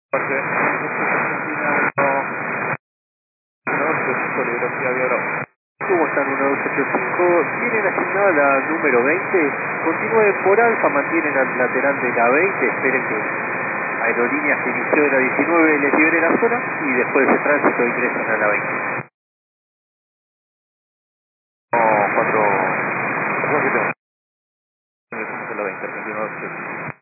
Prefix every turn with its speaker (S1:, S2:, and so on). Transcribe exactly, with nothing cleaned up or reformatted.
S1: Porque Argentina uno, coreografía aviadora.
S2: ¿Cómo están? uno dos ocho cinco, tienen asignada la número veinte, continúen por alfa, mantienen al lateral de la veinte, esperen que Aerolíneas que inició de la diecinueve les libere la zona y después de ese tránsito ingresan a la veinte.
S1: No, cuatro, cuatro, siete, la veinte, Argentina dos,